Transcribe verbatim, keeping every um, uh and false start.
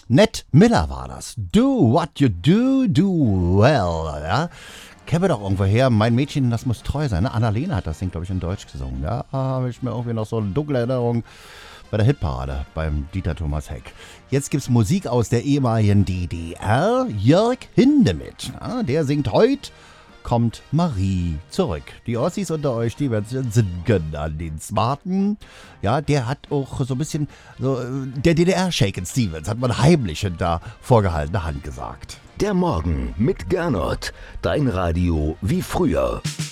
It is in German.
Ned Miller war das. Do what you do, do well. Ja? Kennen wir doch irgendwo her. Mein Mädchen, das muss treu sein. Ne? Annalena hat das Ding, glaube ich, in Deutsch gesungen. Ja, habe ich mir irgendwie noch so eine dunkle Erinnerung bei der Hitparade beim Dieter Thomas Heck. Jetzt gibt's Musik aus der ehemaligen D D R. Jörg Hindemith. Ja, der singt heute Kommt Marie zurück. Die Ossis unter euch, die werden singen an den Smarten. Ja, der hat auch so ein bisschen, so, der D D R-Shaken Stevens hat man heimlich hinter vorgehaltener Hand gesagt. Der Morgen mit Gernot. Dein Radio wie früher.